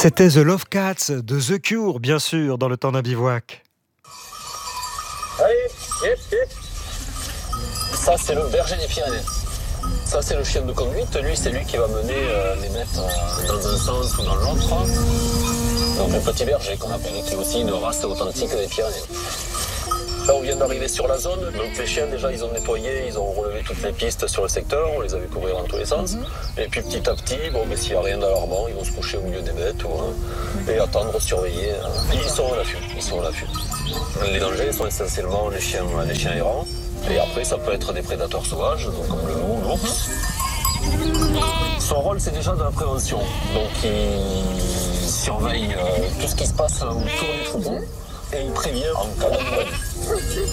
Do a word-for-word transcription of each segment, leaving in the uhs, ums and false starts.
C'était The Love Cats de The Cure, bien sûr, dans le temps d'un bivouac. Allez, hip, hip. Ça, c'est le berger des Pyrénées. Ça, c'est le chien de conduite. Lui, c'est lui qui va mener euh, les maîtres euh, dans un sens ou dans l'autre. Donc, le petit berger, qu'on appelle, qui est aussi une race authentique des Pyrénées. Là, on vient d'arriver sur la zone. Donc, les chiens, déjà, ils ont nettoyé, ils ont relevé toutes les pistes sur le secteur. On les avait couverts dans tous les sens. Mm-hmm. Et puis, petit à petit, bon, mais s'il n'y a rien d'alarmant, ils vont se coucher au milieu des bêtes ou, hein, et attendre, surveiller. Hein. Ils sont à l'affût. Ils sont à l'affût. Les dangers sont essentiellement les chiens, les chiens errants. Et après, ça peut être des prédateurs sauvages, donc comme le loup, l'ours. Son rôle, c'est déjà de la prévention. Donc, il surveille euh, tout ce qui se passe autour du troupeau et il prévient en cas d'incendie.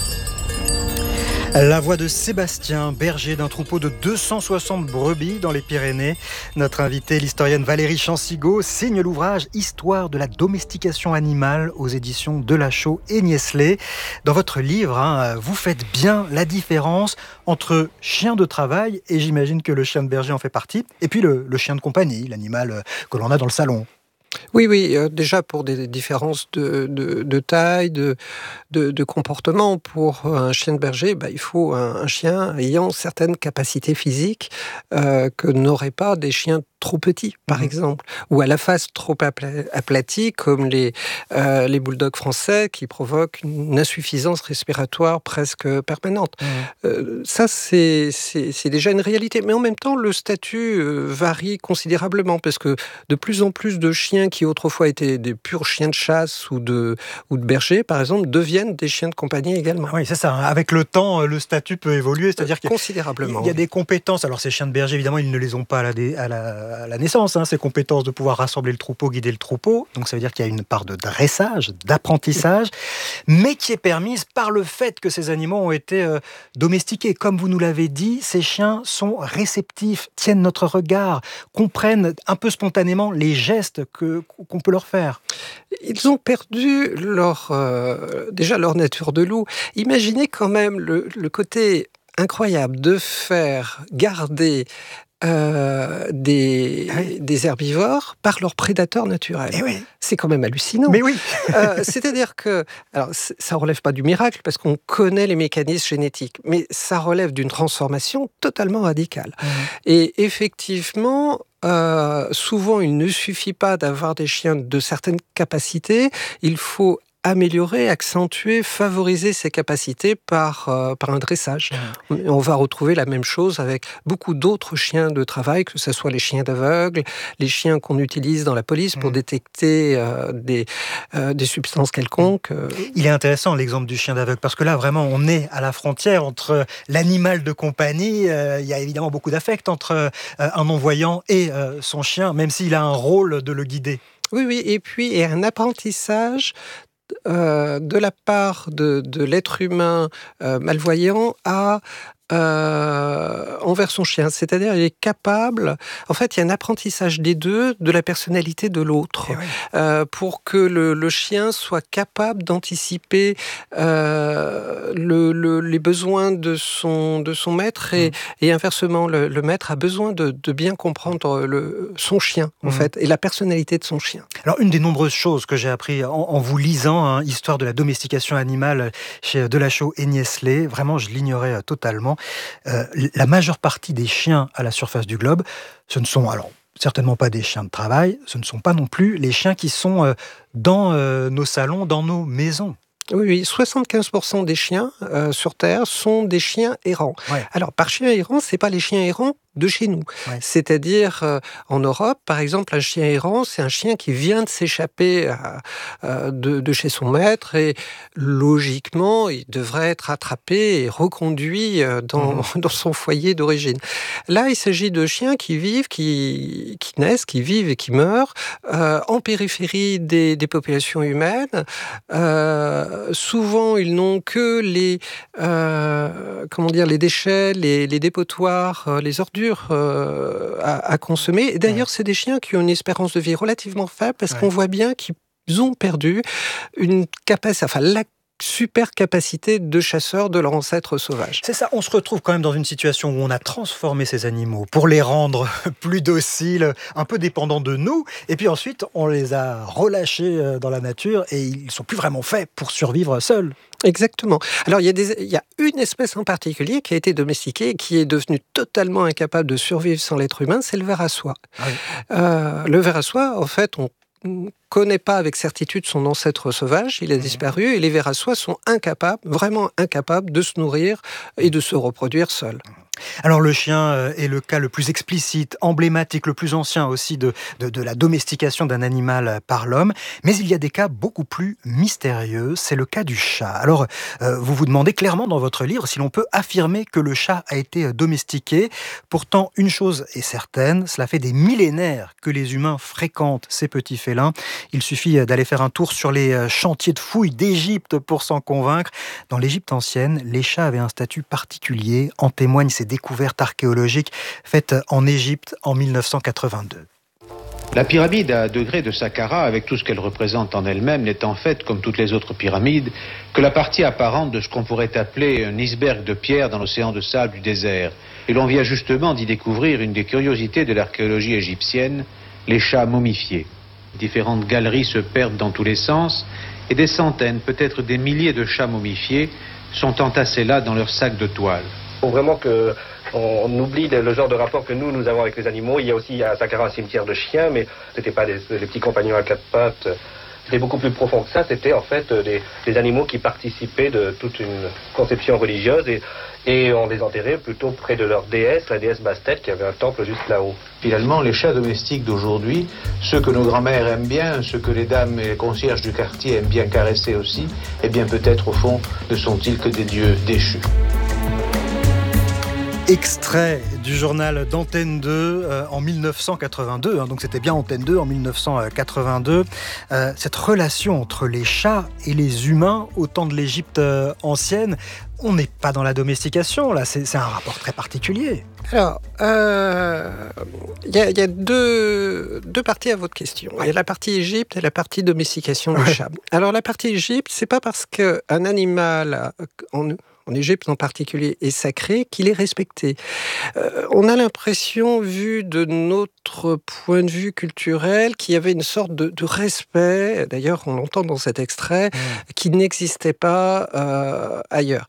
La voix de Sébastien, berger d'un troupeau de deux cent soixante brebis dans les Pyrénées. Notre invitée, l'historienne Valérie Chansigo, signe l'ouvrage « Histoire de la domestication animale » aux éditions Delachaux et Niestlé. Dans votre livre, hein, vous faites bien la différence entre chien de travail, et j'imagine que le chien de berger en fait partie, et puis le, le chien de compagnie, l'animal que l'on a dans le salon. Oui, oui, euh, déjà pour des différences de, de, de taille, de, de, de comportement. Pour un chien de berger, bah, il faut un, un chien ayant certaines capacités physiques euh, que n'auraient pas des chiens trop petits, par mmh. exemple, ou à la face trop apla- aplatie, comme les, euh, les bulldogs français, qui provoquent une insuffisance respiratoire presque permanente. Mmh. Euh, ça, c'est, c'est, c'est déjà une réalité. Mais en même temps, le statut euh, varie considérablement, parce que de plus en plus de chiens qui autrefois étaient des purs chiens de chasse ou de, ou de berger, par exemple, deviennent des chiens de compagnie également. Oui, c'est ça. Avec le temps, le statut peut évoluer, c'est-à-dire qu'il y a, considérablement. Il y a des compétences. Alors, ces chiens de berger, évidemment, ils ne les ont pas à la, dé, à la, à la naissance, hein, ces compétences de pouvoir rassembler le troupeau, guider le troupeau. Donc, ça veut dire qu'il y a une part de dressage, d'apprentissage, mais qui est permise par le fait que ces animaux ont été euh, domestiqués. Comme vous nous l'avez dit, ces chiens sont réceptifs, tiennent notre regard, comprennent un peu spontanément les gestes que, qu'on peut leur faire. Ils ont perdu leur, euh, déjà leur nature de loup. Imaginez quand même le, le côté incroyable de faire garder Euh, des, oui. des herbivores par leurs prédateurs naturels. Oui. C'est quand même hallucinant. Mais oui. euh, c'est-à-dire que, alors, ça relève pas du miracle parce qu'on connaît les mécanismes génétiques, mais ça relève d'une transformation totalement radicale. Mmh. Et effectivement, euh, souvent, il ne suffit pas d'avoir des chiens de certaines capacités. Il faut améliorer, accentuer, favoriser ces capacités par, euh, par un dressage. Mmh. On va retrouver la même chose avec beaucoup d'autres chiens de travail, que ce soit les chiens d'aveugle, les chiens qu'on utilise dans la police pour mmh. détecter euh, des, euh, des substances quelconques. Euh. Il est intéressant l'exemple du chien d'aveugle, parce que là, vraiment, on est à la frontière entre l'animal de compagnie. Euh, il y a évidemment beaucoup d'affect entre euh, un non-voyant et euh, son chien, même s'il a un rôle de le guider. Oui, oui, et puis il y a un apprentissage Euh, de la part de, de l'être humain euh, malvoyant à Euh, envers son chien, c'est-à-dire il est capable, en fait il y a un apprentissage des deux, de la personnalité de l'autre, oui. euh, pour que le, le chien soit capable d'anticiper euh, le, le, les besoins de son, de son maître et, mmh. et inversement, le, le maître a besoin de, de bien comprendre le, son chien, en mmh. fait, et la personnalité de son chien. Alors une des nombreuses choses que j'ai appris en, en vous lisant, hein, Histoire de la domestication animale chez Delachaux et Niestlé, vraiment je l'ignorais totalement. Euh, la majeure partie des chiens à la surface du globe, ce ne sont alors certainement pas des chiens de travail, ce ne sont pas non plus les chiens qui sont euh, dans euh, nos salons, dans nos maisons. Oui, oui, soixante-quinze pour cent des chiens euh, sur Terre sont des chiens errants. Ouais. Alors, par chien errant, c'est pas les chiens errants de chez nous. Ouais. C'est-à-dire, euh, en Europe, par exemple, un chien errant, c'est un chien qui vient de s'échapper euh, de, de chez son maître et logiquement, il devrait être attrapé et reconduit euh, dans, mmh. dans son foyer d'origine. Là, il s'agit de chiens qui vivent, qui, qui naissent, qui vivent et qui meurent euh, en périphérie des, des populations humaines. Euh, souvent, ils n'ont que les, euh, comment dire, les déchets, les, les dépotoirs, euh, les ordures Euh, à, à consommer. Et d'ailleurs, ouais. c'est des chiens qui ont une espérance de vie relativement faible parce ouais. qu'on voit bien qu'ils ont perdu une capacité, enfin la super capacité de chasseurs de leur ancêtre sauvage. C'est ça, on se retrouve quand même dans une situation où on a transformé ces animaux pour les rendre plus dociles, un peu dépendants de nous, et puis ensuite on les a relâchés dans la nature et ils sont plus vraiment faits pour survivre seuls. Exactement. Alors, il y, a des, il y a une espèce en particulier qui a été domestiquée et qui est devenue totalement incapable de survivre sans l'être humain, c'est le ver à soie. Ah oui. euh, le ver à soie, en fait, on ne connaît pas avec certitude son ancêtre sauvage, il a disparu, et les vers à soie sont incapables, vraiment incapables de se nourrir et de se reproduire seuls. Alors le chien est le cas le plus explicite, emblématique, le plus ancien aussi de, de, de la domestication d'un animal par l'homme. Mais il y a des cas beaucoup plus mystérieux, c'est le cas du chat. Alors euh, vous vous demandez clairement dans votre livre si l'on peut affirmer que le chat a été domestiqué. Pourtant, une chose est certaine, cela fait des millénaires que les humains fréquentent ces petits félins. Il suffit d'aller faire un tour sur les chantiers de fouilles d'Égypte pour s'en convaincre. Dans l'Égypte ancienne, les chats avaient un statut particulier, en témoignent ces découvertes archéologiques faites en Égypte en mille neuf cent quatre-vingt-deux. La pyramide à degrés de Saqqara, avec tout ce qu'elle représente en elle-même, n'est en fait, comme toutes les autres pyramides, que la partie apparente de ce qu'on pourrait appeler un iceberg de pierre dans l'océan de sable du désert. Et l'on vient justement d'y découvrir une des curiosités de l'archéologie égyptienne, les chats momifiés. Différentes galeries se perdent dans tous les sens, et des centaines, peut-être des milliers de chats momifiés sont entassés là dans leurs sacs de toile. Il faut vraiment qu'on on oublie le genre de rapport que nous, nous avons avec les animaux. Il y a aussi à Saqqara un cimetière de chiens, mais ce n'était pas des, des petits compagnons à quatre pattes. C'était beaucoup plus profond que ça. C'était en fait des, des animaux qui participaient de toute une conception religieuse et, et on les enterrait plutôt près de leur déesse, la déesse Bastet, qui avait un temple juste là-haut. Finalement, les chats domestiques d'aujourd'hui, ceux que nos grands-mères aiment bien, ceux que les dames et les concierges du quartier aiment bien caresser aussi, eh bien peut-être au fond ne sont-ils que des dieux déchus. Extrait du journal d'Antenne deux euh, en mille neuf cent quatre-vingt-deux, hein, donc c'était bien Antenne deux en mille neuf cent quatre-vingt-deux. Euh, cette relation entre les chats et les humains au temps de l'Égypte euh, ancienne, on n'est pas dans la domestication, là, c'est, c'est un rapport très particulier. Alors, il euh, y a, y a deux, deux parties à votre question. Il y a la partie Égypte et la partie domestication du ouais. chat. Alors, la partie Égypte, c'est pas parce qu'un animal... En, en Égypte en particulier, est sacré, qu'il est respecté. Euh, on a l'impression, vu de notre point de vue culturel, qu'il y avait une sorte de, de respect, d'ailleurs on l'entend dans cet extrait, mmh. qui n'existait pas euh, ailleurs.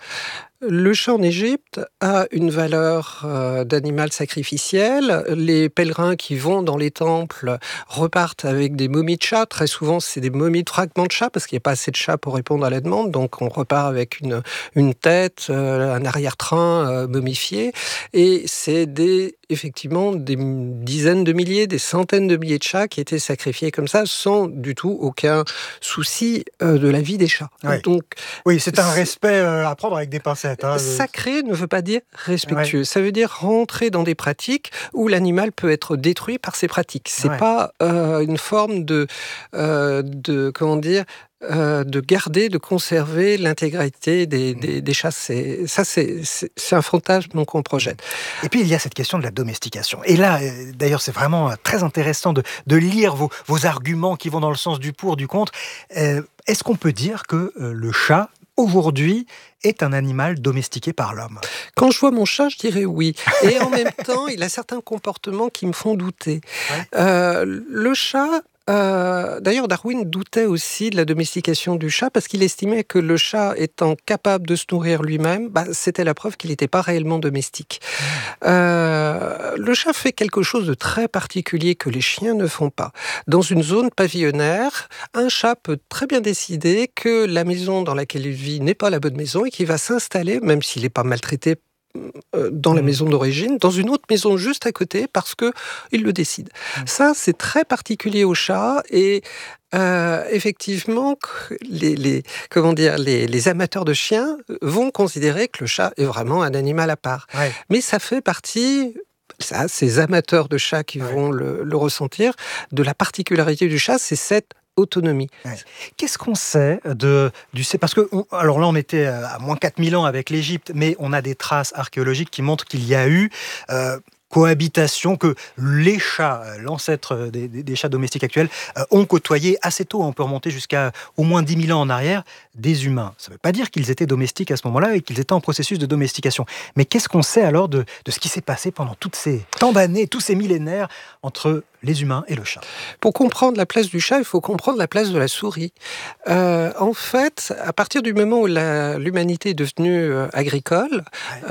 Le chat en Égypte a une valeur euh, d'animal sacrificiel. Les pèlerins qui vont dans les temples repartent avec des momies de chat. Très souvent, c'est des momies de fragments de chat parce qu'il n'y a pas assez de chats pour répondre à la demande. Donc, on repart avec une, une tête, euh, un arrière-train euh, momifié. Et c'est des, effectivement des dizaines de milliers, des centaines de milliers de chats qui étaient sacrifiés comme ça sans du tout aucun souci euh, de la vie des chats. Oui, Donc, oui c'est un respect euh, à prendre avec des pincettes. Hein, Sacré ne veut pas dire respectueux. Ouais. Ça veut dire rentrer dans des pratiques où l'animal peut être détruit par ces pratiques. C'est ouais. pas euh, une forme de, euh, de comment dire, euh, de garder, de conserver l'intégrité des, des, des chats. C'est, ça, c'est, c'est, c'est un fantasme qu'on projette. Et puis, il y a cette question de la domestication. Et là, d'ailleurs, c'est vraiment très intéressant de, de lire vos, vos arguments qui vont dans le sens du pour, du contre. Euh, est-ce qu'on peut dire que euh, le chat, aujourd'hui, est un animal domestiqué par l'homme? Quand je vois mon chat, je dirais oui. Et en même temps, il a certains comportements qui me font douter. Ouais. Euh, le chat... Euh, d'ailleurs, Darwin doutait aussi de la domestication du chat parce qu'il estimait que le chat étant capable de se nourrir lui-même, bah, c'était la preuve qu'il n'était pas réellement domestique. Euh, le chat fait quelque chose de très particulier que les chiens ne font pas. Dans une zone pavillonnaire, un chat peut très bien décider que la maison dans laquelle il vit n'est pas la bonne maison et qu'il va s'installer, même s'il n'est pas maltraité dans la maison d'origine, dans une autre maison juste à côté, parce qu'il le décide. Mmh. Ça, c'est très particulier au chat, et euh, effectivement, les, les, comment dire, les, les amateurs de chiens vont considérer que le chat est vraiment un animal à part. Ouais. Mais ça fait partie... Ça, ces amateurs de chats qui ouais. vont le, le ressentir, de la particularité du chat, c'est cette autonomie. Ouais. Qu'est-ce qu'on sait de du parce que on, alors là on était à moins quatre mille ans avec l'Égypte, mais on a des traces archéologiques qui montrent qu'il y a eu euh, cohabitation que les chats, l'ancêtre des, des, des chats domestiques actuels, euh, ont côtoyé assez tôt. On peut remonter jusqu'à au moins dix mille ans en arrière, des humains. Ça ne veut pas dire qu'ils étaient domestiques à ce moment-là et qu'ils étaient en processus de domestication. Mais qu'est-ce qu'on sait alors de, de ce qui s'est passé pendant toutes ces tant d'années, tous ces millénaires entre les humains et le chat? Pour comprendre la place du chat, il faut comprendre la place de la souris. Euh, en fait, à partir du moment où la, l'humanité est devenue euh, agricole,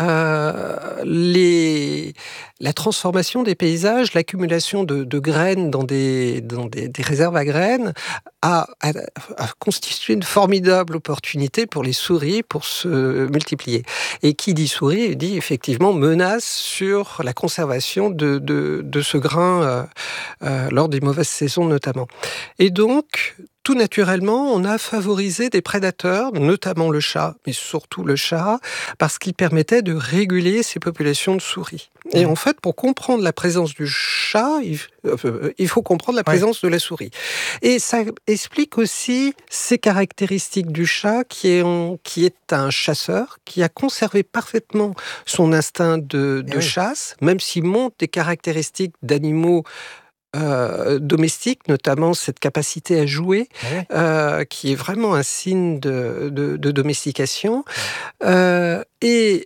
euh, les, la transformation des paysages, l'accumulation de, de graines dans, des, dans des, des réserves à graines a, a, a constitué une formidable opportunité pour les souris pour se multiplier. Et qui dit souris dit effectivement menace sur la conservation de, de, de ce grain euh, euh, lors des mauvaises saisons notamment. Et donc, tout naturellement, on a favorisé des prédateurs, notamment le chat, mais surtout le chat, parce qu'il permettait de réguler ces populations de souris. Et en fait, pour comprendre la présence du chat, il, euh, il faut comprendre la présence ouais. de la souris. Et ça explique aussi ces caractéristiques du chat, qui est, un, qui est un chasseur, qui a conservé parfaitement son instinct de, de oui. chasse, même s'il montre des caractéristiques d'animaux Euh, domestique, notamment cette capacité à jouer, ouais. euh, qui est vraiment un signe de, de, de domestication. Ouais. Euh, et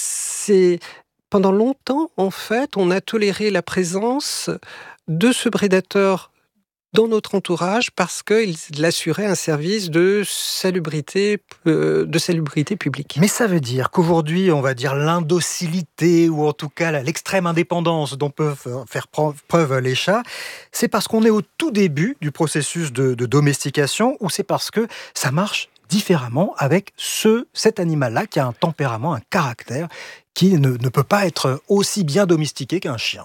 c'est pendant longtemps, en fait, on a toléré la présence de ce prédateur dans notre entourage parce qu'il assurait un service de salubrité, euh, de salubrité publique. Mais ça veut dire qu'aujourd'hui, on va dire l'indocilité ou en tout cas l'extrême indépendance dont peuvent faire preuve les chats, c'est parce qu'on est au tout début du processus de, de domestication ou c'est parce que ça marche différemment avec ce, cet animal-là qui a un tempérament, un caractère qui ne, ne peut pas être aussi bien domestiqué qu'un chien?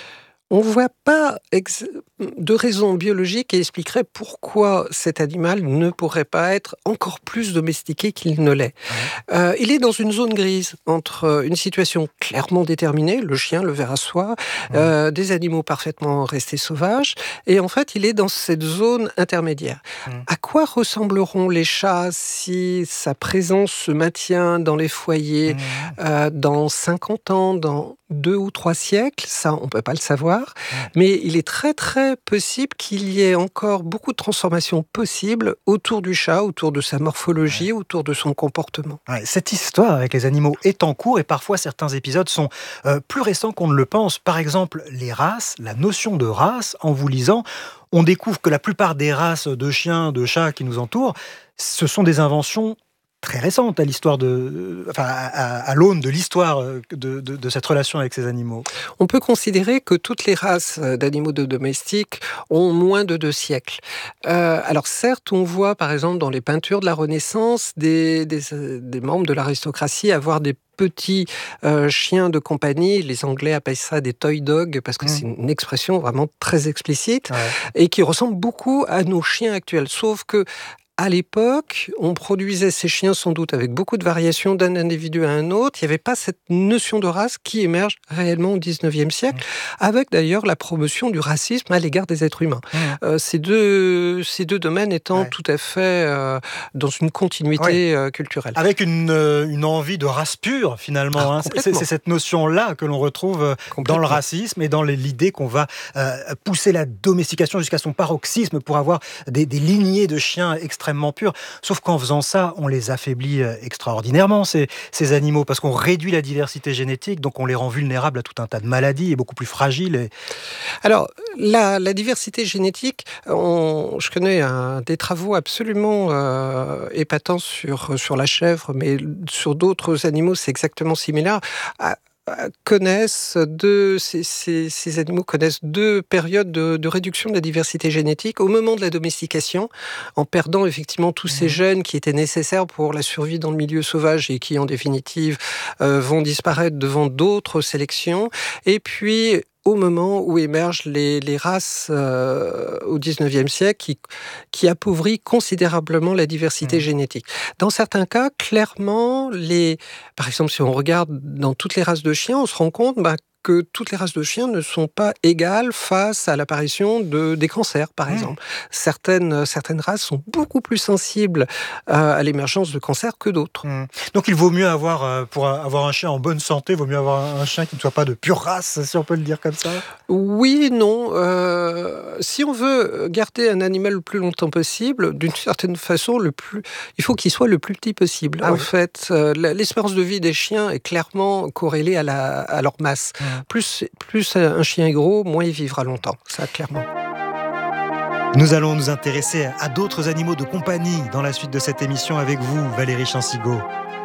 On ne voit pas ex- de raison biologique qui expliquerait pourquoi cet animal ne pourrait pas être encore plus domestiqué qu'il ne l'est. Ouais. Euh, il est dans une zone grise entre une situation clairement déterminée, le chien, le ver à soie, ouais. euh, des animaux parfaitement restés sauvages, et en fait, il est dans cette zone intermédiaire. Ouais. À quoi ressembleront les chats si sa présence se maintient dans les foyers ouais. euh, dans cinquante ans, dans deux ou trois siècles? Ça, on ne peut pas le savoir. Mais il est très très possible qu'il y ait encore beaucoup de transformations possibles autour du chat, autour de sa morphologie, ouais. autour de son comportement. Ouais, cette histoire avec les animaux est en cours et parfois certains épisodes sont euh, plus récents qu'on ne le pense. Par exemple, les races, la notion de race, en vous lisant, on découvre que la plupart des races de chiens, de chats qui nous entourent, ce sont des inventions très récente à l'histoire de, enfin à, à l'aune de l'histoire de, de, de cette relation avec ces animaux. On peut considérer que toutes les races d'animaux de domestiques ont moins de deux siècles. Euh, alors certes, on voit par exemple dans les peintures de la Renaissance des, des, des membres de l'aristocratie avoir des petits euh, chiens de compagnie, les Anglais appellent ça des toy dogs parce que mmh. c'est une expression vraiment très explicite ouais. et qui ressemble beaucoup à nos chiens actuels, sauf que à l'époque, on produisait ces chiens sans doute avec beaucoup de variations d'un individu à un autre. Il n'y avait pas cette notion de race qui émerge réellement au dix-neuvième siècle, mmh. avec d'ailleurs la promotion du racisme à l'égard des êtres humains. Mmh. Euh, ces, deux, ces deux domaines étant ouais. tout à fait euh, dans une continuité ouais. euh, culturelle. Avec une, euh, une envie de race pure, finalement. Ah, hein. c'est, c'est cette notion-là que l'on retrouve dans le racisme et dans l'idée qu'on va euh, pousser la domestication jusqu'à son paroxysme pour avoir des, des lignées de chiens extrêmement purs. Sauf qu'en faisant ça, on les affaiblit extraordinairement, ces, ces animaux, parce qu'on réduit la diversité génétique, donc on les rend vulnérables à tout un tas de maladies et beaucoup plus fragiles. Et... Alors, la, la diversité génétique, on, je connais un, des travaux absolument euh, épatants sur, sur la chèvre, mais sur d'autres animaux, c'est exactement similaire. À, connaissent deux, ces, ces, ces animaux connaissent deux périodes de, de réduction de la diversité génétique au moment de la domestication, en perdant effectivement tous ces gènes qui étaient nécessaires pour la survie dans le milieu sauvage et qui en définitive euh, vont disparaître devant d'autres sélections, et puis au moment où émergent les, les races euh, au dix-neuvième siècle qui, qui appauvrit considérablement la diversité mmh. génétique. Dans certains cas, clairement, les, par exemple, si on regarde dans toutes les races de chiens, on se rend compte bah, que toutes les races de chiens ne sont pas égales face à l'apparition de, des cancers, par mmh. exemple. Certaines, certaines races sont beaucoup plus sensibles à, à l'émergence de cancers que d'autres. Mmh. Donc il vaut mieux avoir, pour avoir un chien en bonne santé, il vaut mieux avoir un chien qui ne soit pas de pure race, si on peut le dire comme ça? Oui, non. Euh, si on veut garder un animal le plus longtemps possible, d'une certaine façon, le plus, il faut qu'il soit le plus petit possible. Ah en oui. fait, euh, l'espérance de vie des chiens est clairement corrélée à, la, à leur masse. Mmh. Plus, plus un chien est gros, moins il vivra longtemps. Ça, clairement. Nous allons nous intéresser à d'autres animaux de compagnie dans la suite de cette émission avec vous, Valérie Chancigot.